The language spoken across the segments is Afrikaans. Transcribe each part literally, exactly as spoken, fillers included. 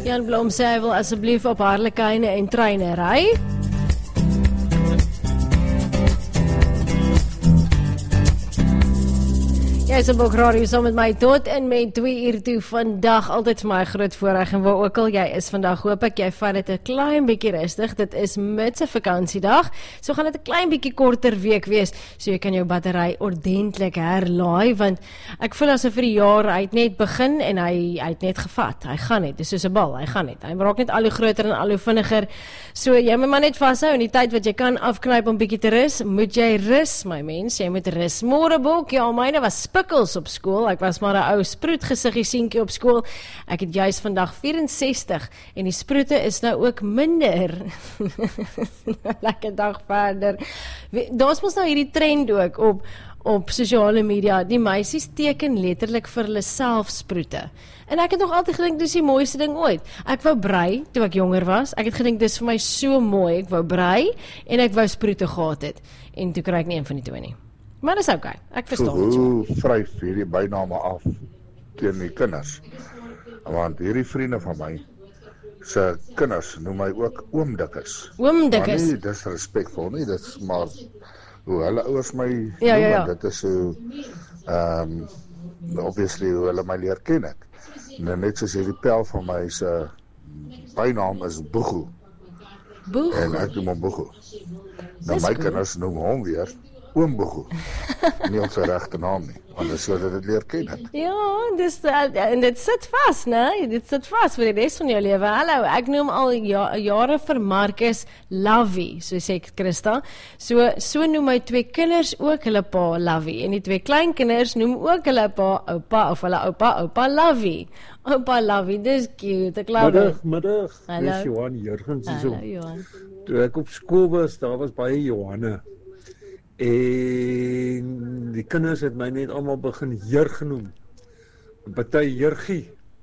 Jan Blom sê hy wil asseblief op harlekyne en treine ry. Jy is op Radio saam met my tot en met twee uur toe vandag, altyd vir my groot voorreg en waar ook al jy is vandag, hoop ek jy vat dit 'n klein bietjie rustig, dit is met 'n vakansiedag, so gaan dit 'n klein bietjie korter week wees, so jy kan jou battery ordentlik herlaai, want ek voel asof vir die jaar hy het net begin en hy, hy het net gevat, hy gaan net, dis soos 'n bal, hy gaan net, hy raak net al hoe groter en al hoe vinniger, so jy moet maar net vashou in die tyd wat jy kan afknyp om bietjie te rus, moet jy rus my mens, jy moet rus, môrebok, ja myne was pikkels op skool, ek was maar 'n ou sproetgesiggie seentjie op skool, ek het juist vandag vierensestig en die sproete is nou ook minder. Lekker dag verder. Daar's mos nou hierdie trend ook op op sosiale media, die meisies teken letterlik vir hulle self sproete. En ek het nog altyd gedink dis die mooiste ding ooit. Ek wou brei toe ek jonger was. Ek het gedink dis vir my so mooi. Ek wou brei en ek wou sproete gehad het. En toe kry ek nie een van die twee nie. Maar dis oké, ek verstaan dit so. Hoe vryf hierdie byname af teen die kinders? Want hierdie vriende van my se kinders noem my ook oom Dikkes. Oom Dikkes. Maar nie disrespekvol nie, dit is maar hoe hulle ouers my ja, noem, ja, ja. dit is hoe um, obviously hoe hulle my leer ken ek. En net soos hierdie pel van my se bynaam is Boego. Boego? En ek noem hom Boego. Nou my kinders noem hom weer Oom Boego. Nie op sy regte naam nie, want dis so dat dit leer ken het. Ja, dis, uh, en dit sit vas, né? Dit sit vas vir die res van jou lewe. Hallo, ek noem al ja, jare vir Marcus Lovey, so sê ek Christa. So, so noem my twee kinders ook hulle pa Lovey, en die twee kleinkinders noem ook hulle pa oupa, of hulle oupa, oupa Lovey. Oupa Lovey, dis cute, ek love Middag, it. middag, Hallo. dis Johan Jurgens hier so. Hallo, Johan. Toe ek op skool was, daar was baie Johanne. En die kinders het my net almal begin Jurg genoem. Party Jurgie.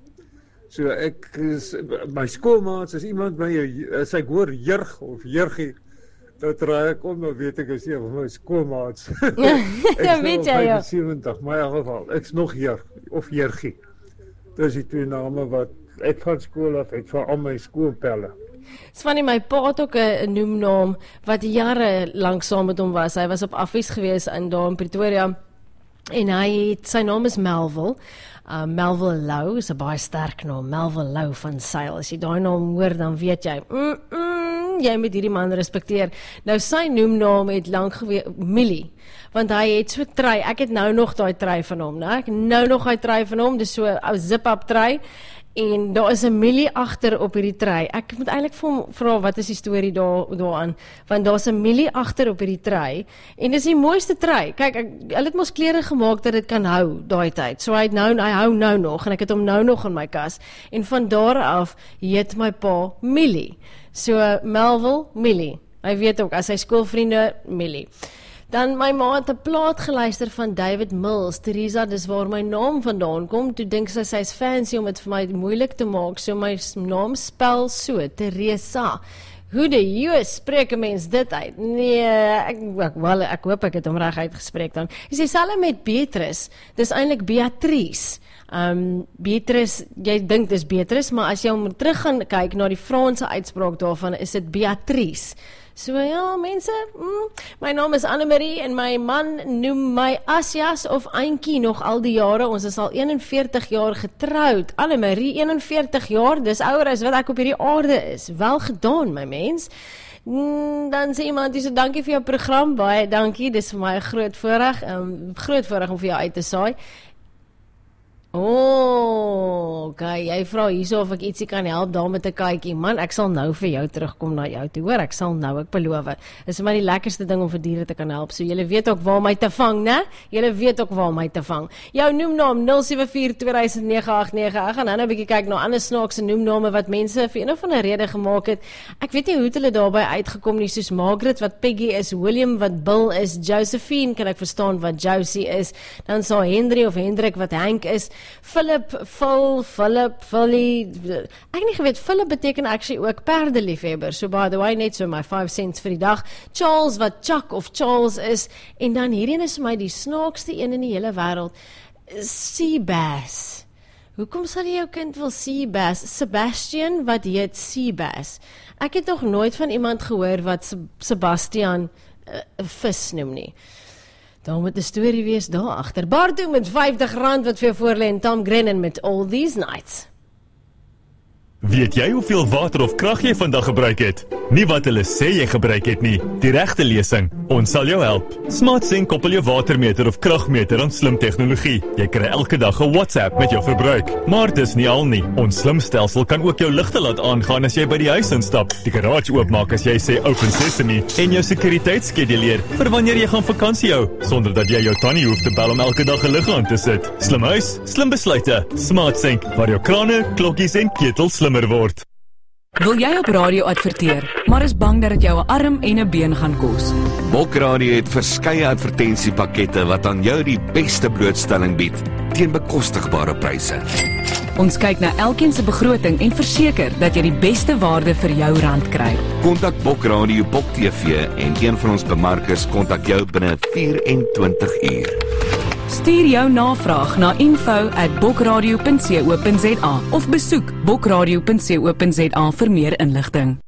So ek is, my skoolmaats, as iemand my, as ek hoor Jurg of Jurgie, dan draai ek om, dan weet ek is een van my skoolmaats. Dan weet jy, ja. vyfensewentig, maar in elk geval, ek's nog Jurg, of Jurgie. Dis die twee name wat ek van skool af het vir al my skoolpelle. Dis van die, my pa het ook 'n noemnaam wat jare lank saam met hom was. Hy was op affies gewees in daar in Pretoria en hy het, sy naam is Melville. Uh, Melville Lou is 'n baie sterk naam. Melville Lou van Sail. As jy daai naam hoor, dan weet jy, mm, mm, jy moet hierdie man respekteer. Nou sy noemnaam het lank gewees Millie, want hy het so trui. Ek het nou nog daai trui van hom, né? Ek nou nog daai trui van hom. Dis so 'n ou zip-up trui. En daar is 'n Millie agter op hierdie trui. Ek moet eintlik vir hom vra wat is die storie daar daaraan, want daar's 'n Millie agter op hierdie trui en dis die mooiste trui. Kyk, ek, hulle het mos klere gemaak dat dit kan hou daai tyd. So hy het nou hy hou nou nog en ek het hom nou nog in my kas. En van daar af heet my pa Millie. So Melville Millie. Hy weet ook as hy skoolvriende Millie. Dan my ma het 'n plaat geluister van David Mills, Teresa, dis waar my naam vandaan kom, toe dink sy, sy is fancy om dit vir my moeilik te maak, so my naam spel so, Teresa. Hoe de jy spreek 'n mens dit uit? Nee, ek, ek, wel, ek hoop ek het hom reg uitgespreek dan. Is dieselfde met Beatrice, dis eintlik Beatrice. Um, Beatrice, jy dink dis Beatrice, maar as jy hom terug gaan kyk na die Franse uitspraak daarvan, is dit Beatrice. So ja, mense, mm, my naam is Annemarie en my man noem my Asias of Auntie nog al die jare. Ons is al eenenveertig jaar getroud. Annemarie, eenenveertig jaar, dis ouer as wat ek op hierdie aarde is. Wel gedaan, my mens. Mm, dan sê iemand, so dankie vir jou program, baie dankie, dis vir my 'n groot voorreg, um, groot voorreg om vir jou uit te saai. Oh, okay, jy vra hierso of ek ietsie kan help daar met 'n kykie. Man, ek sal nou vir jou terugkom na jou toe, hoor, ek sal nou, ek beloof. Dit is maar die lekkerste ding om vir diere te kan help. So julle weet ook waar my te vang, né? Julle weet ook waar my te vang. Jou noemnaam nul sewe vier twee nege agt nege. Ek gaan nou 'n bietjie kyk na ander snaakse noemname wat mense vir een of ander rede gemaak het. Ek weet nie hoe hulle daarbey uitgekom nie, soos Margaret wat Peggy is, William wat Bill is, Josephine kan ek verstaan wat Josie is. Dan sal Henry of Hendrik wat Hank is. Philip, Phil, Philip, Philly, ek nie geweet, Philip beteken actually ook perdeliefhebber, so by the way, net so my five cents vir die dag. Charles wat Chuck of Charles is, en dan hierheen is vir my die snaakste een in die hele wêreld, Seabass. Hoekom sal jy jou kind wil Seabass? Sebastian wat heet Seabass. Ek het nog nooit van iemand gehoor wat Sebastian 'n uh, vis noem nie. Daar moet 'n storie wees daar agter. Bardo met vyftig rand wat vir jou voorlê en Tom Grennan met All These Nights. Weet jy hoeveel water of krag jy vandag gebruik het? Nie wat hulle sê jy gebruik het nie. Die regte lesing. Ons sal jou help. SmartSync koppel jou watermeter of kragmeter aan slim tegnologie. Jy kry elke dag 'n WhatsApp met jou verbruik. Maar dis nie al nie. Ons slim stelsel kan ook jou ligte laat aangaan as jy by die huis instap, die garage oopmaak as jy sê open sesame en jou sekuriteitsskeduleer vir wanneer jy gaan vakansie hou, sonder dat jy jou tannie hoef te bel om elke dag 'n lig aan te sit. Slim huis, slim besluite. SmartSync, waar jou krane, klokkies en ketels slimmer word. Wil jy op radio adverteer, maar is bang dat dit jou 'n arm en 'n been gaan kos? Bok Radio het verskeie advertensiepakkette wat aan jou die beste blootstelling bied teen bekostigbare pryse. Ons kyk na elkeen se begroting en verseker dat jy die beste waarde vir jou rand kry. Kontak Bok Radio, Bok T V en een van ons bemarkers kontak jou binne vyf en twintig uur. Stuur jou navraag na info at bokradio punt co punt za of besoek bokradio punt co punt za vir meer inligting.